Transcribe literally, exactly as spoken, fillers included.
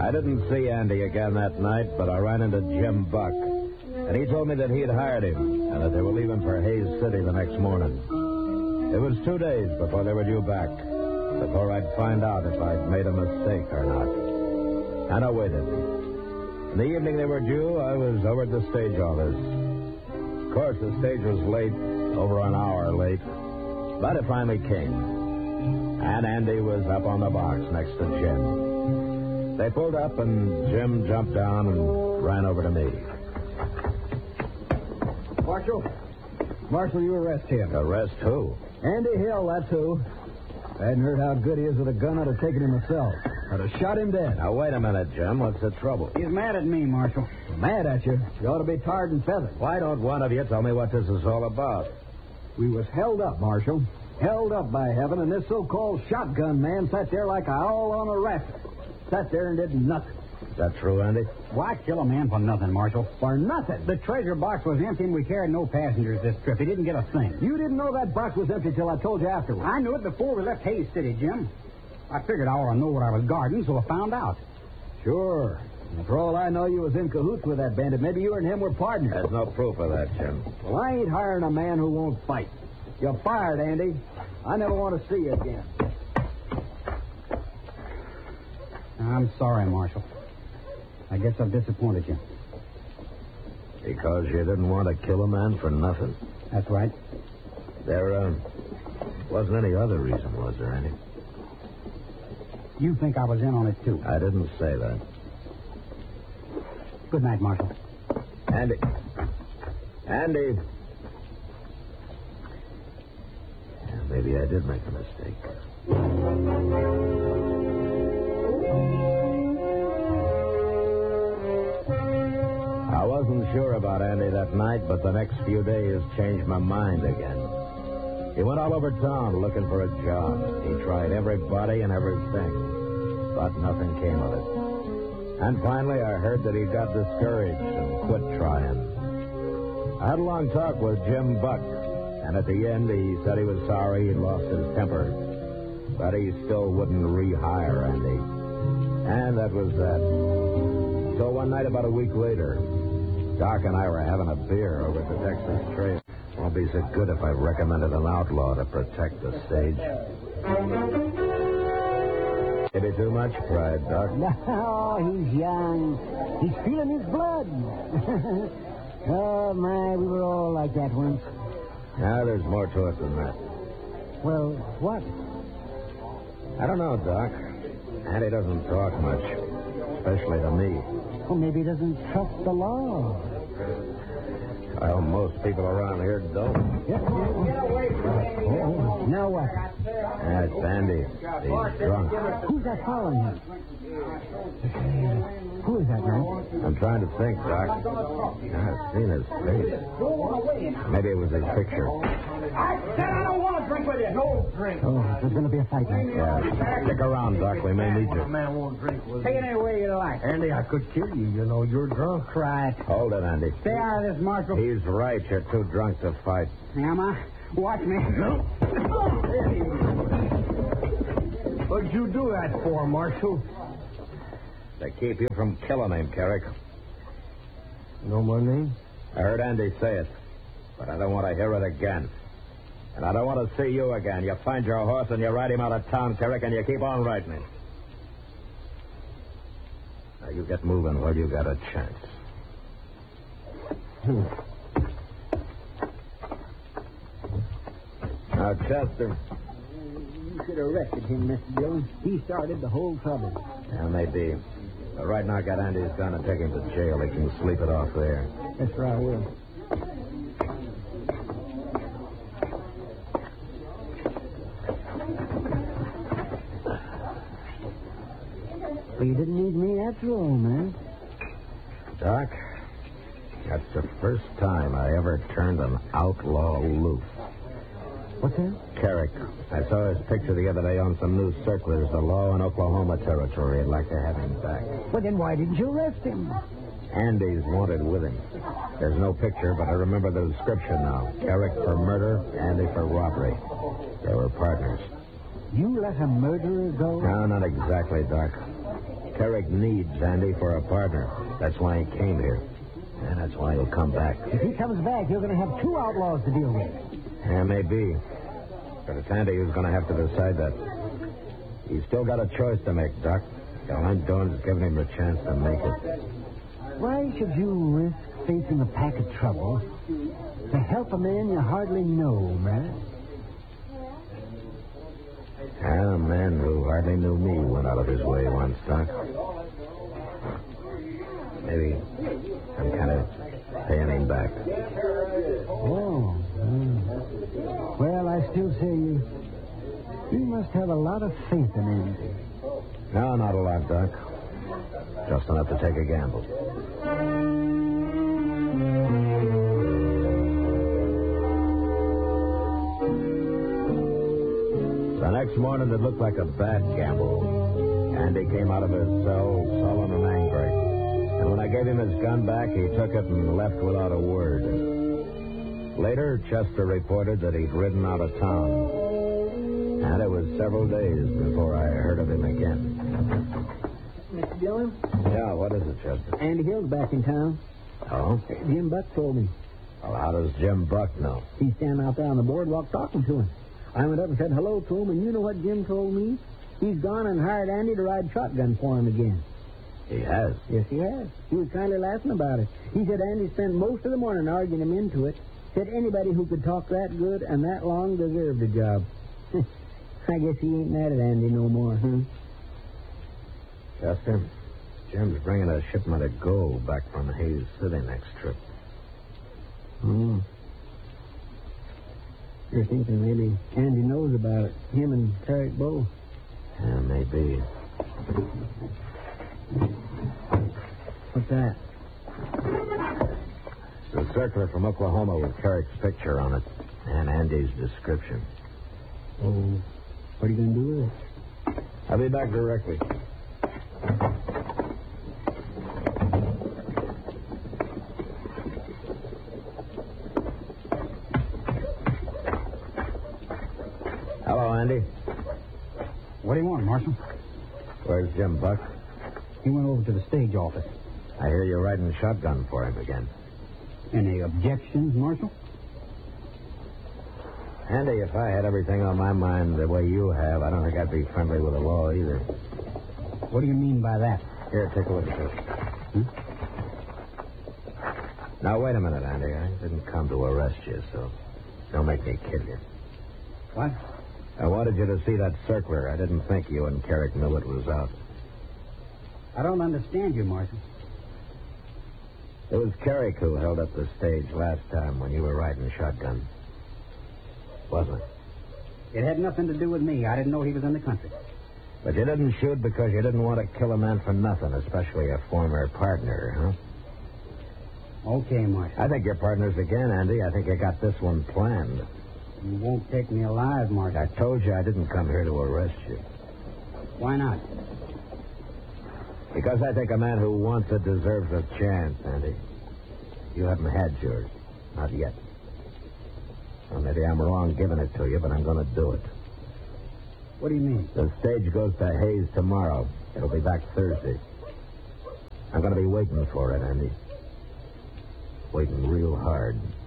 I didn't see Andy again that night, but I ran into Jim Buck. And he told me that he'd hired him and that they were leaving for Hayes City the next morning. It was two days before they were due back, before I'd find out if I'd made a mistake or not. And I waited. In the evening they were due, I was over at the stage office. Of course, the stage was late, over an hour late, but it finally came. And Andy was up on the box next to Jim. They pulled up, and Jim jumped down and ran over to me. Marshal? Marshal, you arrest him. Arrest who? Andy Hill, that's who. If I hadn't heard how good he is with a gun, I'd have taken him myself. I'd have shot him dead. Now, wait a minute, Jim. What's the trouble? He's mad at me, Marshal. Mad at you? You ought to be tarred and feathered. Why don't one of you tell me what this is all about? We was held up, Marshal. Held up by heaven, and this so-called shotgun man sat there like a owl on a raft. Sat there and did nothing. Is that true, Andy? Why kill a man for nothing, Marshal? For nothing? The treasure box was empty and we carried no passengers this trip. He didn't get a thing. You didn't know that box was empty till I told you afterwards. I knew it before we left Hayes City, Jim. I figured I ought to know what I was guarding, so I found out. Sure. And for all I know, you was in cahoots with that bandit. Maybe you and him were partners. There's no proof of that, Jim. Well, I ain't hiring a man who won't fight. You're fired, Andy. I never want to see you again. I'm sorry, Marshal. I guess I've disappointed you. Because you didn't want to kill a man for nothing? That's right. There uh, wasn't any other reason, was there, Andy? You think I was in on it, too. I didn't say that. Good night, Marshal. Andy. Andy. Yeah, maybe I did make a mistake. I wasn't sure about Andy that night, but the next few days changed my mind again. He went all over town looking for a job. He tried everybody and everything, but nothing came of it. And finally, I heard that he got discouraged and quit trying. I had a long talk with Jim Buck, and at the end, he said he was sorry he'd lost his temper, but he still wouldn't rehire Andy. And that was that. So one night, about a week later, Doc and I were having a beer over at the Texas Trail. Won't be so good if I recommended an outlaw to protect the stage. Maybe too much pride, Doc. No, he's young. He's feeling his blood. Oh, my, we were all like that once. Now, there's more to it than that. Well, what? I don't know, Doc. Andy doesn't talk much, especially to me. Well, maybe he doesn't trust the law. Well, most people around here don't. Yep. Get away from me. Oh, now what? That's Andy. He's drunk. Who's that following him? Who is that, man? I'm trying to think, Doc. I've seen his face. Maybe it was his picture. I said I don't want to drink with you. No drink. Oh, there's going to be a fight now. Yeah. Stick around, Doc. We may need you. Man won't drink with Take it any way you like. Andy, I could kill you. You know, you're drunk. Try it. Hold it, Andy. Stay out of this, Marshal. He's right. You're too drunk to fight. Am I? Watch me. No. What'd you do that for, Marshal? To keep you from killing him, Carrick. Know my name? I heard Andy say it, but I don't want to hear it again. And I don't want to see you again. You find your horse and you ride him out of town, Carrick, and you keep on riding him. Now, you get moving while you got a chance. Hmm. Now, Chester. You should have arrested him, Mister Dillon. He started the whole trouble. Yeah, maybe. But right now, get Andy's gun and take him to jail. He can sleep it off there. That's right, I will. Well, you didn't need me after all, man. Doc, that's the first time I ever turned an outlaw loose. What's that? Carrick. I saw his picture the other day on some news circulars. The law in Oklahoma Territory. I'd like to have him back. Well, then why didn't you arrest him? Andy's wanted with him. There's no picture, but I remember the description now. Carrick for murder, Andy for robbery. They were partners. You let a murderer go? No, not exactly, Doc. Carrick needs Andy for a partner. That's why he came here. And that's why he'll come back. If he comes back, you're going to have two outlaws to deal with. Yeah, maybe. But it's Andy who's going to have to decide that. He's still got a choice to make, Doc. All I'm doing is giving him the chance to make it. Why should you risk facing a pack of trouble to help a man you hardly know, Brad? A man who hardly knew me went out of his way once, Doc. Maybe I'm kind of paying him back. Oh. mm. Well, I still say you, you must have a lot of faith in Andy. No, not a lot, Doc. Just enough to take a gamble. The next morning, it looked like a bad gamble. Andy came out of his cell sullen and angry. And when I gave him his gun back, he took it and left without a word. Later, Chester reported that he'd ridden out of town. And it was several days before I heard of him again. Mister Dillon? Yeah, what is it, Chester? Andy Hill's back in town. Oh? Jim Buck told me. Well, how does Jim Buck know? He's standing out there on the boardwalk talking to him. I went up and said hello to him, and you know what Jim told me? He's gone and hired Andy to ride shotgun for him again. He has? Yes, he has. He was kindly laughing about it. He said Andy spent most of the morning arguing him into it. Said anybody who could talk that good and that long deserved a job. I guess he ain't mad at Andy no more, huh? Chester, Jim's bringing a shipment of gold back from Hayes City next trip. Hmm. You're thinking maybe Andy knows about it. Him and Carrick both. Yeah, maybe. What's that? It's a circular from Oklahoma with Carrick's picture on it and Andy's description. Oh, what are you going to do with it? I'll be back directly. Hello, Andy. What do you want, Marshal? Where's Jim Buck? He went over to the stage office. I hear you're riding shotgun for him again. Any objections, Marshal? Andy, if I had everything on my mind the way you have, I don't think I'd be friendly with the law either. What do you mean by that? Here, take a look at this. Hmm? Now, wait a minute, Andy. I didn't come to arrest you, so don't make me kill you. What? I wanted you to see that circular. I didn't think you and Carrick knew it was out. I don't understand you, Marshal. It was Carrick who held up the stage last time when you were riding shotgun. Wasn't it? It had nothing to do with me. I didn't know he was in the country. But you didn't shoot because you didn't want to kill a man for nothing, especially a former partner, huh? Okay, Marshal. I think you're partners again, Andy. I think you got this one planned. You won't take me alive, Marshal. I told you I didn't come here to arrest you. Why not? Because I think a man who wants it deserves a chance, Andy. You haven't had yours. Not yet. Well, maybe I'm wrong giving it to you, but I'm going to do it. What do you mean? The stage goes to Hayes tomorrow. It'll be back Thursday. I'm going to be waiting for it, Andy. Waiting real hard.